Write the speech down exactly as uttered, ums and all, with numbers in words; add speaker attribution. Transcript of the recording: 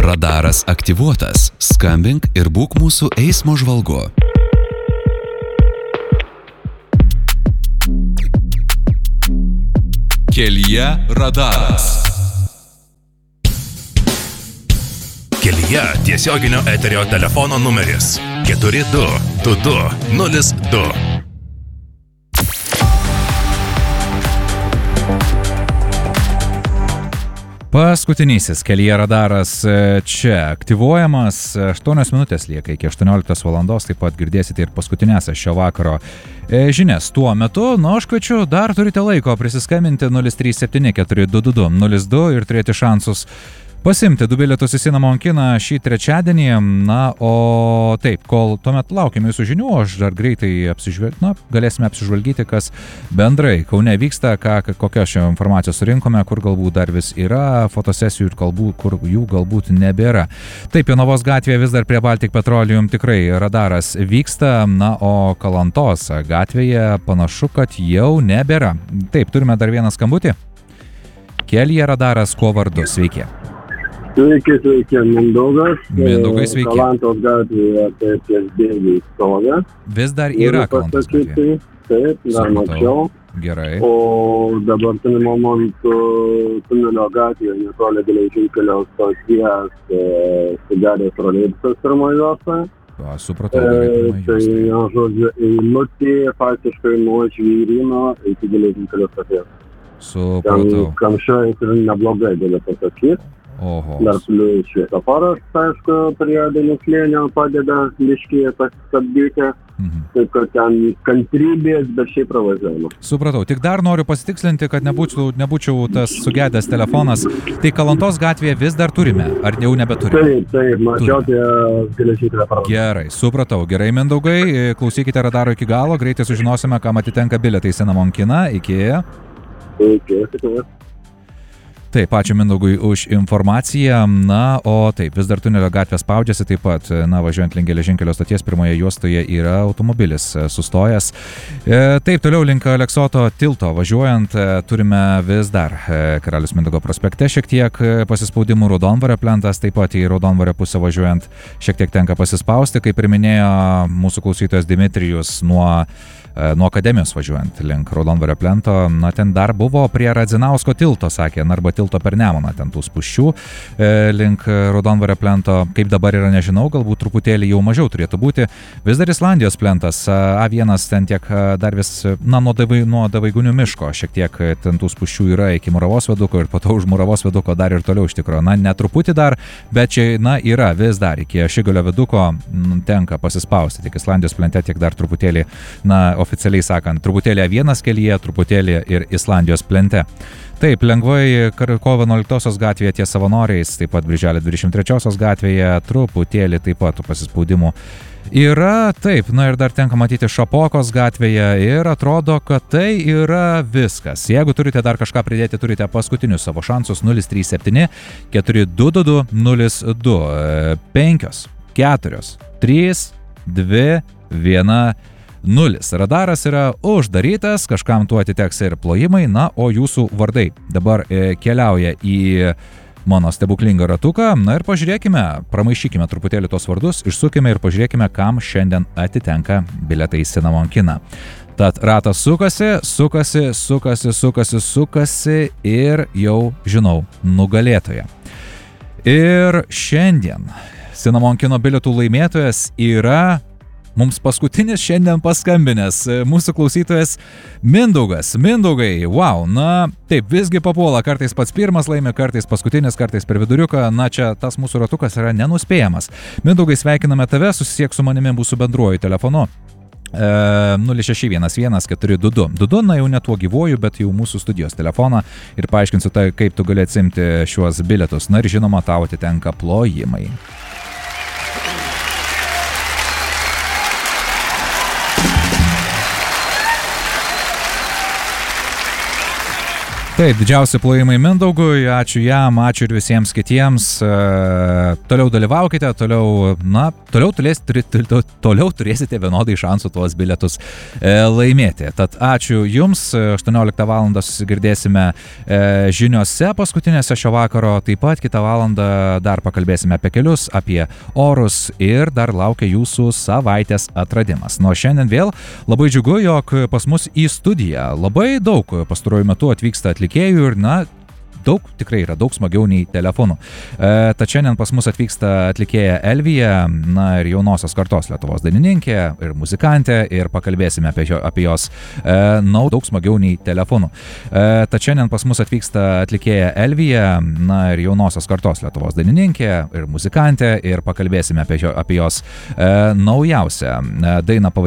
Speaker 1: Radaras aktyvuotas. Skambink ir būk mūsų eismo žvalgu. Kelyje radaras.
Speaker 2: Kelyje tiesioginio eterio telefono numeris keturi du du du nulis du.
Speaker 3: Paskutinysis Kelyje radaras čia aktyvuojamas, aštuonios minutės lieka iki aštuonioliktos valandos, taip pat girdėsite ir paskutinėsias šio vakaro žinias. Tuo metu, nu aš kviečiu, dar turite laiko prisiskambinti nulis trys septyni keturi du du du nulis du ir turėti šansus pasimti du bilietus į Cinnamon kiną šį trečiadienį. Na, o taip, kol tuomet laukiame jūsų žinių, aš dar greitai apsižvelg... na, galėsime apsižvalgyti, kas bendrai Kaune vyksta, ką, kokios šio informacijos surinkome, kur galbūt dar vis yra fotosesijų ir kalbų, kur jų galbūt nebėra. Taip, Jonavos gatvėje vis dar prie Baltic Petroleum tikrai radaras vyksta, na, o Kalantos gatvėje panašu, kad jau nebėra. Taip, turime dar vieną skambutį. Kelyje radaras, kuo vardu? Sveiki.
Speaker 4: Sveiki, sveiki, Mindaugas.
Speaker 3: Mindaugai, sveiki.
Speaker 4: Kalantos gatvėje, taip, ties bėgiai stovi.
Speaker 3: Vis dar yra Kalantos gatvėje.
Speaker 4: Taip, dar mačiau.
Speaker 3: Gerai.
Speaker 4: O dabartiniu momentu tunelio gatvėje netoli geležinkelio stoties sugedęs troleibusas pirmoje juostoje.
Speaker 3: Supratau, gerai, pirmoje juostoje.
Speaker 4: Tai, žodžiu, eilutė faktiškai nuo Žvėryno iki geležinkelio stoties.
Speaker 3: Supratau.
Speaker 4: Ten kamščiai ir neblogai galiu pasakyti.
Speaker 3: Oho.
Speaker 4: Dar plius šviesoforas, aišku, prie Dainų slėnio padeda biškį pasistabdyti. Mhm. Taip, kad ten kantrybės, bet šiaip pravažiavimo.
Speaker 3: Supratau. Tik dar noriu pasitikslinti, kad nebūčiau, nebūčiau tas sugedęs telefonas. Tai Kalantos gatvėje vis dar turime, ar jau nebeturime?
Speaker 4: Taip, taip, mačiau apie geležinkelio aparatą.
Speaker 3: Gerai, supratau. Gerai, Mindaugai, klausykite radaro iki galo, greitai sužinosime, kam atitenka bilietai į Cinnamon kiną. Iki.
Speaker 4: Iki, iki.
Speaker 3: Taip, ačiū Mindaugui už informaciją. Na, o taip, vis dar tunelio gatvė spaudžiasi, taip pat, na, važiuojant link geležinkelio stoties pirmoje juostoje yra automobilis sustojęs. E, taip, toliau link Aleksoto tilto važiuojant turime vis dar Karalius Mindaugo prospekte šiek tiek pasispaudimų, Raudondvario plentas, taip pat į Raudondvario pusę važiuojant šiek tiek tenka pasispausti, kaip ir minėjo mūsų klausytojas Dimitrijus, nuo Nuo Akademijos važiuojant link Raudondvario plento, na, ten dar buvo prie Radzinausko tilto, sakė, arba tilto per Nemuną, ten tų spūsčių e, link Raudondvario plento, kaip dabar yra, nežinau, galbūt truputėlį jau mažiau turėtų būti. Vis dar Islandijos plentas, A vienas ten tiek dar vis, na, nuo, davai, nuo Davaigunių miško, šiek tiek ten tų spūsčių yra iki Muravos viaduko ir po to už Muravos viaduko dar ir toliau iš tikrųjų, na, netruputį dar, bet čia, na, yra vis dar iki Ašigalio viaduko m, tenka pasispausti, tiek Islandijos plente, tiek dar truputėlį, na, oficialiai sakant, truputėlį A vienas kelyje, truputėlį ir Islandijos plente. Taip, lengvai kovo vienuoliktosios gatvėje ties Savanoriais, taip pat Birželio dvidešimt trečiosios gatvėje, truputėlį taip pat pasispaudimų yra. Taip, na ir dar tenka matyti Šapokos gatvėje ir atrodo, kad tai yra viskas. Jeigu turite dar kažką pridėti, turite paskutinius savo šansus nulis trys septyni keturi du du du nulis du penki keturi trys du vienas nulis. Radaras yra uždarytas, kažkam tuo atiteks ir plojimai, na, o jūsų vardai dabar e, keliauja į mano stebuklingą ratuką, na ir pažiūrėkime, pramaišykime truputėlį tos vardus, išsukime ir pažiūrėkime, kam šiandien atitenka bilietai į Cinnamon kiną. Tad ratas sukasi, sukasi, sukasi, sukasi, sukasi ir jau žinau nugalėtoją. Ir šiandien Cinnamon kino bilietų laimėtojas yra mums paskutinis šiandien paskambinęs mūsų klausytojas Mindaugas. Mindaugai, wow, na taip, visgi papuola, kartais pats pirmas laimė, kartais paskutinis, kartais per viduriuką, na čia tas mūsų ratukas yra nenuspėjamas. Mindaugai, sveikiname tave, susisiek su manimi mūsų bendruoju telefonu. E, nulis šeši vienas vienas keturi du du du du, na jau ne tuo gyvuoju, bet jau mūsų studijos telefoną ir paaiškinsiu tai, kaip tu gali atsimti šiuos bilietus. Na ir žinoma, tau atitenka plojimai. Taip, didžiausi plojimai Mindaugui, ačiū jam, ačiū ir visiems kitiems. E, toliau dalyvaukite, toliau, na, toliau, turės, turi, toliau turėsite vienodai šansų tuos bilietus e, laimėti. Tad ačiū Jums, aštuonioliktą valandą susigirdėsime e, žiniose paskutinėse šio vakaro, taip pat kitą valandą dar pakalbėsime apie kelius, apie orus ir dar laukia Jūsų savaitės atradimas. Nuo šiandien vėl labai džiugu, jog pas mus į studiją labai daug pastaruoju metu atvyksta atlikėjų. Ir, na, daug, tikrai yra daug smagiau nei telefonų. E, tad šiandien pas mus atvyksta atlikėja Elvija, na ir jaunosios kartos Lietuvos dainininkė ir muzikantė ir pakalbėsime apie, jo, apie jos e, na, daug smagiau nei telefonų. E, tad šiandien pas mus atvyksta atlikėja Elvija, na ir jaunosios kartos Lietuvos dainininkė ir muzikantė ir pakalbėsime apie, jo, apie jos e, naujausią dainą pavadinimą